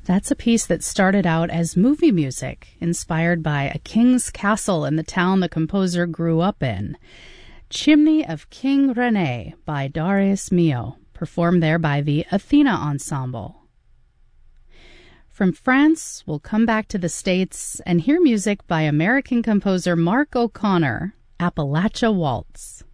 That's a piece that started out as movie music, inspired by a king's castle in the town the composer grew up in. Chimney of King René by Darius Milhaud, performed there by the Athena Ensemble. From France, we'll come back to the States and hear music by American composer Mark O'Connor, Appalachia Waltz.